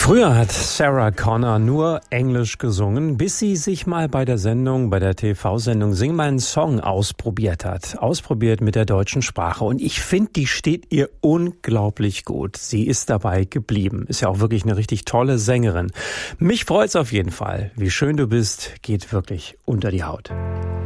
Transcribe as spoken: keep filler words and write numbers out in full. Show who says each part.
Speaker 1: Früher hat Sarah Connor nur Englisch gesungen, bis sie sich mal bei der Sendung, bei der T V-Sendung Sing meinen Song ausprobiert hat. Ausprobiert mit der deutschen Sprache. Und ich finde, die steht ihr unglaublich gut. Sie ist dabei geblieben. Ist ja auch wirklich eine richtig tolle Sängerin. Mich freut's auf jeden Fall. Wie schön du bist, geht wirklich unter die Haut.